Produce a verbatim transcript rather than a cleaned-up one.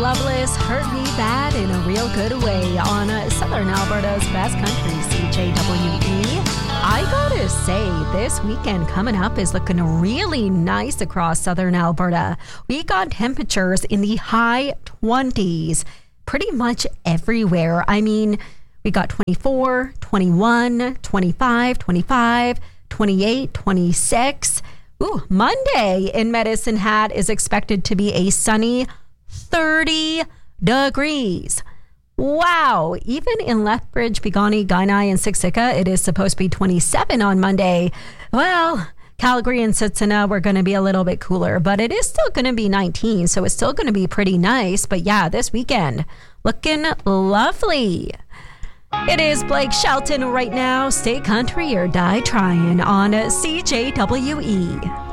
Loveless hurt me bad in a real good way on uh, Southern Alberta's best country, C J W E. I gotta say, this weekend coming up is looking really nice across Southern Alberta. We got temperatures in the high twenties pretty much everywhere. I mean, we got twenty-four, twenty-one, twenty-five, twenty-five, twenty-eight, twenty-six. Ooh, Monday in Medicine Hat is expected to be a sunny thirty degrees. Wow. Even in Lethbridge, Pegani, Guinai, and Siksika, it is supposed to be twenty-seven on Monday. Well, Calgary and Sitsina, we're going to be a little bit cooler, but it is still going to be nineteen, so it's still going to be pretty nice. But yeah, this weekend, looking lovely. It is Blake Shelton right now. Stay country or die trying on C J W E.